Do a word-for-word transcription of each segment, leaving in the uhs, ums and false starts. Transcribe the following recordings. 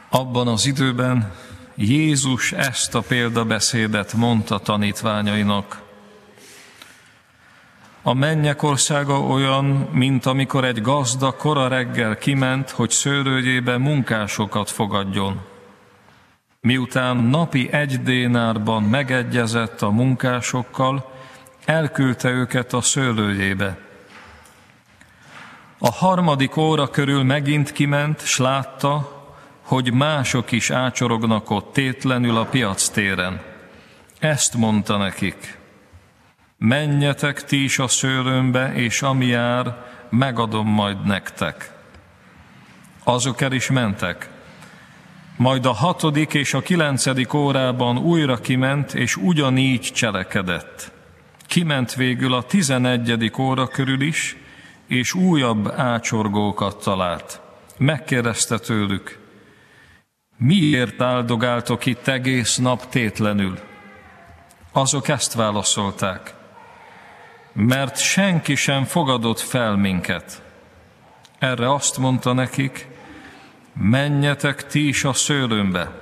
Abban az időben Jézus ezt a példabeszédet mondta tanítványainak. A mennyek országa olyan, mint amikor egy gazda kora reggel kiment, hogy szőlőjébe munkásokat fogadjon. Miután napi egy dénárban megegyezett a munkásokkal, elküldte őket a szőlőjébe. A harmadik óra körül megint kiment, s látta, hogy mások is ácsorognak ott tétlenül a piactéren. Ezt mondta nekik: menjetek ti is a szőlőmbe, és ami jár, megadom majd nektek. Azok el is mentek. Majd a hatodik és a kilencedik órában újra kiment, és ugyanígy cselekedett. Kiment végül a tizenegyedik óra körül is, és újabb ácsorgókat talált. Megkérdezte tőlük: miért áldogáltok itt egész nap tétlenül? Azok ezt válaszolták: mert senki sem fogadott fel minket. Erre azt mondta nekik: menjetek ti is a szőlőmbe.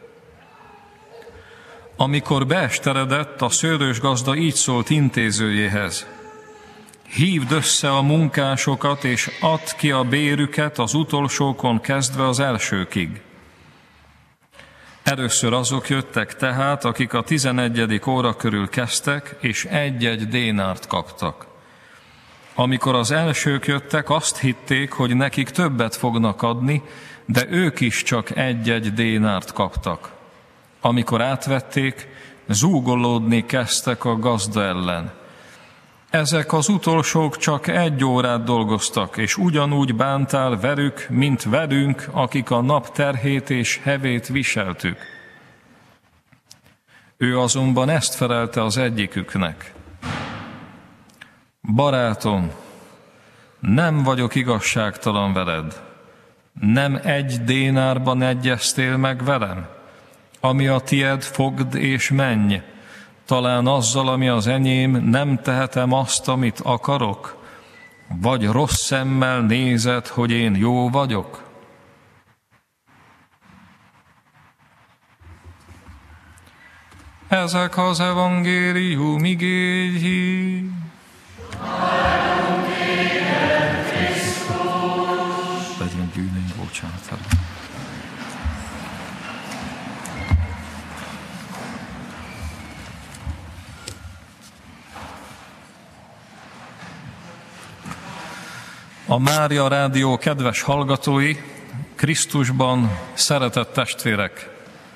Amikor beesteredett, a szőlős gazda így szólt intézőjéhez: hívd össze a munkásokat, és add ki a bérüket az utolsókon kezdve az elsőkig. Először azok jöttek tehát, akik a tizenegyedik óra körül kezdtek, és egy-egy dénárt kaptak. Amikor az elsők jöttek, azt hitték, hogy nekik többet fognak adni, de ők is csak egy-egy dénárt kaptak. Amikor átvették, zúgolódni kezdtek a gazda ellen. Ezek az utolsók csak egy órát dolgoztak, és ugyanúgy bántál velük, mint velünk, akik a nap terhét és hevét viseltük. Ő azonban ezt felelte az egyiküknek: barátom, nem vagyok igazságtalan veled. Nem egy dénárban egyeztél meg velem? Ami a tied, fogd és menj. Talán azzal, ami az enyém, nem tehetem azt, amit akarok? Vagy rossz szemmel nézed, hogy én jó vagyok? Ezek az evangélium igéi. Legyen bűneim bocsánatára. A Mária Rádió kedves hallgatói, Krisztusban szeretett testvérek!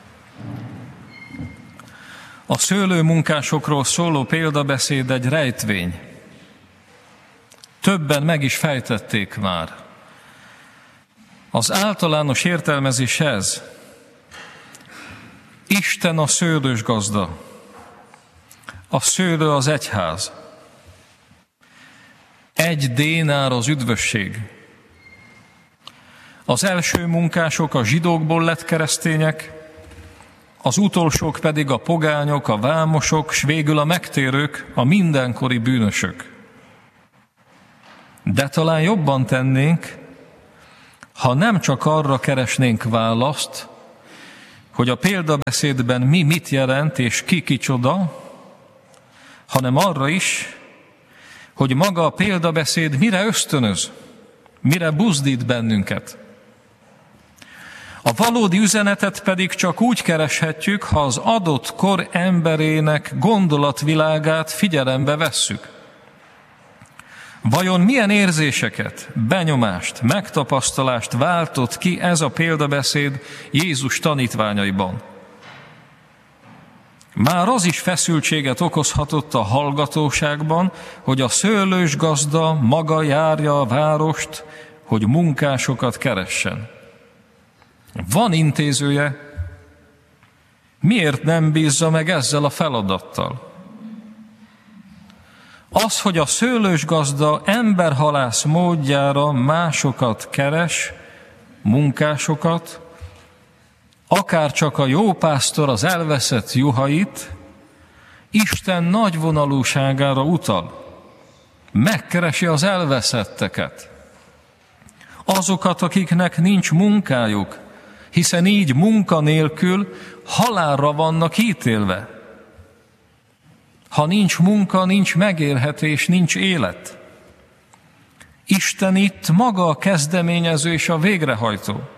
A szőlőmunkásokról szóló példabeszéd egy rejtvény. Többen meg is fejtették már. Az általános értelmezés ez: Isten a szőlős gazda, a szőlő az egyház. Egy dénár az üdvösség. Az első munkások a zsidókból lett keresztények, az utolsók pedig a pogányok, a vámosok, s végül a megtérők, a mindenkori bűnösök. De talán jobban tennénk, ha nem csak arra keresnénk választ, hogy a példabeszédben mi mit jelent és ki kicsoda, hanem arra is, hogy maga a példabeszéd mire ösztönöz, mire buzdít bennünket. A valódi üzenetet pedig csak úgy kereshetjük, ha az adott kor emberének gondolatvilágát figyelembe vesszük. Vajon milyen érzéseket, benyomást, megtapasztalást váltott ki ez a példabeszéd Jézus tanítványaiban? Már az is feszültséget okozhatott a hallgatóságban, hogy a szőlős gazda maga járja a várost, hogy munkásokat keressen. Van intézője, miért nem bízza meg ezzel a feladattal? Az, hogy a szőlős gazda emberhalász módjára másokat keres, munkásokat, akár csak a jó pásztor az elveszett juhait, Isten nagyvonalúságára utal. Megkeresi az elveszetteket. Azokat, akiknek nincs munkájuk, hiszen így munka nélkül halálra vannak ítélve. Ha nincs munka, nincs megélhetés, nincs élet. Isten itt maga a kezdeményező és a végrehajtó.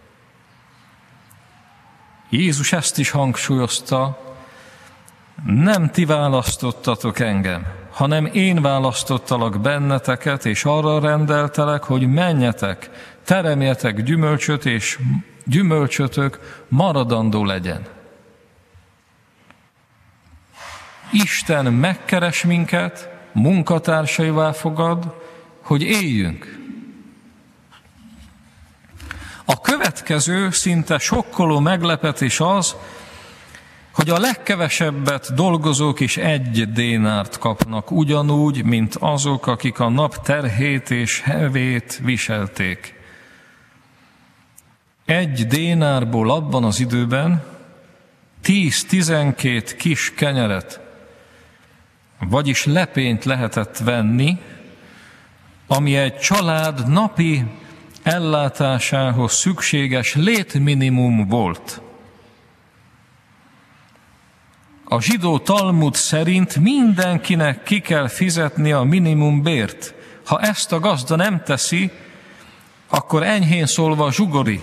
Jézus ezt is hangsúlyozta, nem ti választottatok engem, hanem én választottalak benneteket, és arra rendeltelek, hogy menjetek, teremjetek gyümölcsöt, és gyümölcsötök maradandó legyen. Isten megkeres minket, munkatársaival fogad, hogy éljünk. A következő szinte sokkoló meglepetés az, hogy a legkevesebbet dolgozók is egy dénárt kapnak, ugyanúgy, mint azok, akik a nap terhét és hevét viselték. Egy dénárból abban az időben tíz-tizenkét kis kenyeret, vagyis lepényt lehetett venni, ami egy család napi ellátásához szükséges létminimum volt. A zsidó Talmud szerint mindenkinek ki kell fizetni a minimumbért. Ha ezt a gazda nem teszi, akkor enyhén szólva zsugori.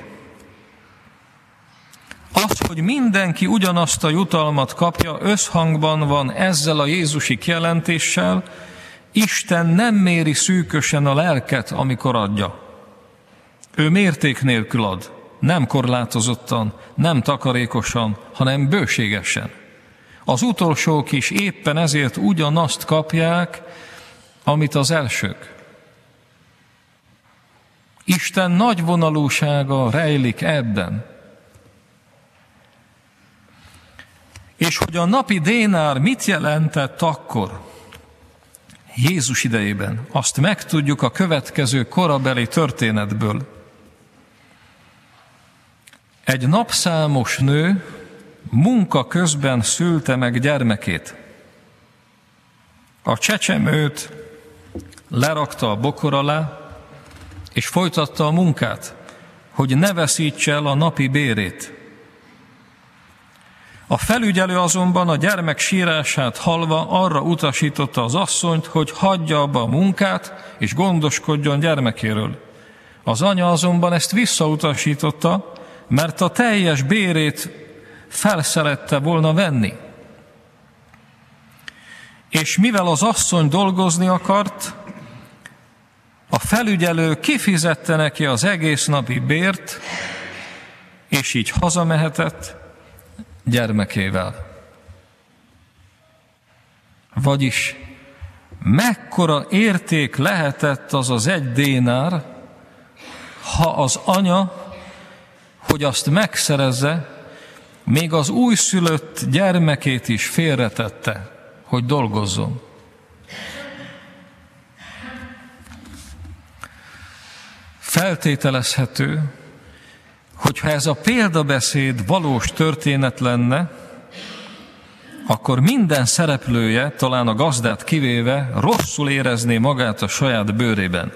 Az, hogy mindenki ugyanazt a jutalmat kapja, összhangban van ezzel a jézusi kijelentéssel, Isten nem méri szűkösen a lelket, amikor adja. Ő mérték nélkül ad, nem korlátozottan, nem takarékosan, hanem bőségesen. Az utolsók is éppen ezért ugyanazt kapják, amit az elsők. Isten nagyvonalúsága rejlik ebben. És hogy a napi dénár mit jelentett akkor, Jézus idejében, azt megtudjuk a következő korabeli történetből. Egy napszámos nő munka közben szülte meg gyermekét. A csecsemőt lerakta a bokor alá, és folytatta a munkát, hogy ne veszítse el a napi bérét. A felügyelő azonban a gyermek sírását hallva arra utasította az asszonyt, hogy hagyja abba a munkát, és gondoskodjon gyermekéről. Az anya azonban ezt visszautasította, mert a teljes bérét felszerette volna venni. És mivel az asszony dolgozni akart, a felügyelő kifizette neki az egész napi bért, és így hazamehetett gyermekével. Vagyis mekkora érték lehetett az az egy dénár, ha az anya, hogy azt megszerezze, még az újszülött gyermekét is félretette, hogy dolgozzon. Feltételezhető, hogyha ez a példabeszéd valós történet lenne, akkor minden szereplője, talán a gazdát kivéve, rosszul érezné magát a saját bőrében.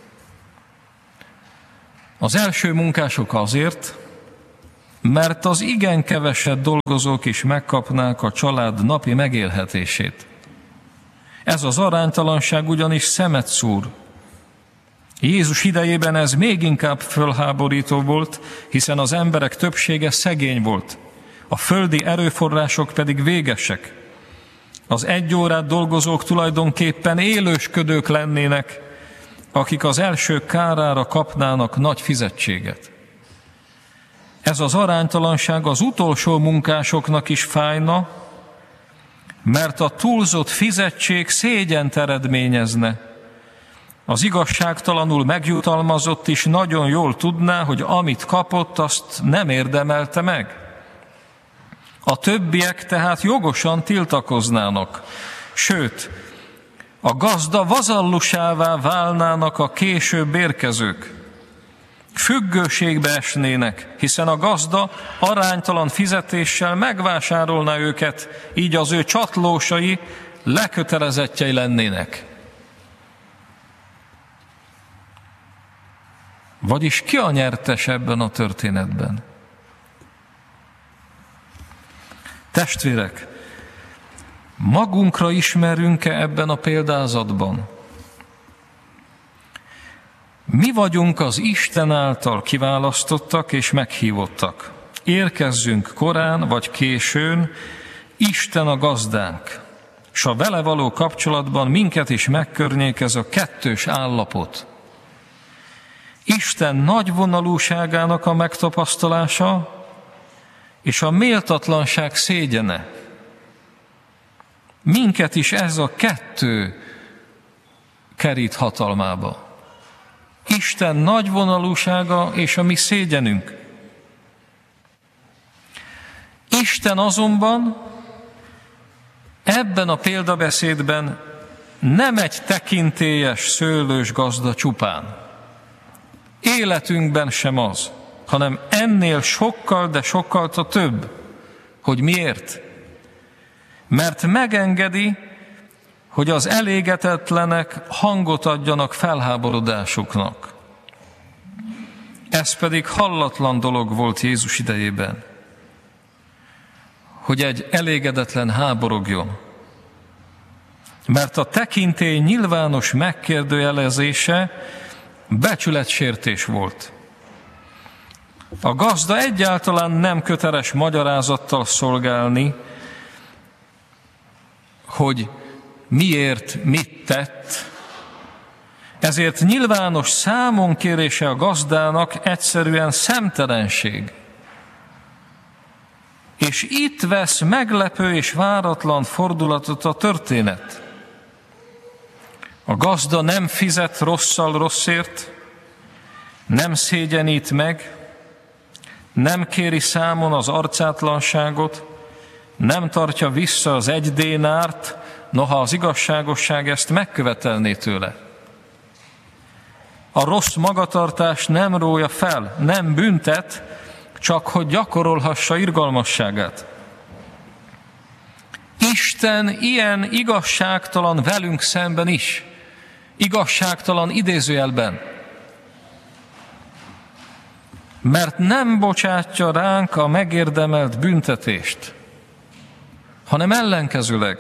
Az első munkások azért, mert az igen keveset dolgozók is megkapnák a család napi megélhetését. Ez az aránytalanság ugyanis szemet szúr. Jézus idejében ez még inkább fölháborító volt, hiszen az emberek többsége szegény volt, a földi erőforrások pedig végesek. Az egy órát dolgozók tulajdonképpen élősködők lennének, akik az első kárára kapnának nagy fizetséget. Ez az aránytalanság az utolsó munkásoknak is fájna, mert a túlzott fizetség szégyent eredményezne. Az igazságtalanul megjutalmazott is nagyon jól tudná, hogy amit kapott, azt nem érdemelte meg. A többiek tehát jogosan tiltakoznának, sőt, a gazda vazallusává válnának a később érkezők. Függőségbe esnének, hiszen a gazda aránytalan fizetéssel megvásárolná őket, így az ő csatlósai lekötelezettjei lennének. Vagyis ki a nyertes ebben a történetben? Testvérek, magunkra ismerünk-e ebben a példázatban? Mi vagyunk az Isten által kiválasztottak és meghívottak. Érkezzünk korán vagy későn, Isten a gazdánk, s a vele való kapcsolatban minket is megkörnyékez a kettős állapot. Isten nagyvonalúságának a megtapasztalása és a méltatlanság szégyene. Minket is ez a kettő kerít hatalmába. Isten nagyvonalúsága és a mi szégyenünk. Isten azonban ebben a példabeszédben nem egy tekintélyes szőlős gazda csupán. Életünkben sem az, hanem ennél sokkal, de sokkal több. Hogy miért? Mert megengedi, hogy az elégetetlenek hangot adjanak felháborodásuknak. Ez pedig hallatlan dolog volt Jézus idejében, hogy egy elégedetlen háborogjon. Mert a tekintély nyilvános megkérdőjelezése becsületsértés volt. A gazda egyáltalán nem köteles magyarázattal szolgálni, hogy miért mit tett, ezért nyilvános számonkérése a gazdának egyszerűen szemtelenség. És itt vesz meglepő és váratlan fordulatot a történet. A gazda nem fizet rosszal rosszért, nem szégyenít meg, nem kéri számon az arcátlanságot, nem tartja vissza az egy dénárt, noha az igazságosság ezt megkövetelné tőle. A rossz magatartás nem rója fel, nem büntet, csak hogy gyakorolhassa irgalmasságát. Isten ilyen igazságtalan velünk szemben is, igazságtalan idézőjelben, mert nem bocsátja ránk a megérdemelt büntetést, hanem ellenkezőleg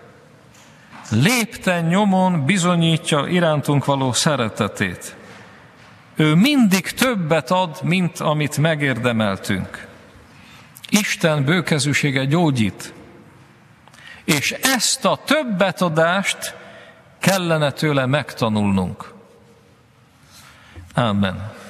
lépten nyomon bizonyítja irántunk való szeretetét. Ő mindig többet ad, mint amit megérdemeltünk. Isten bőkezűsége gyógyít, és ezt a többetadást kellene tőle megtanulnunk. Ámen.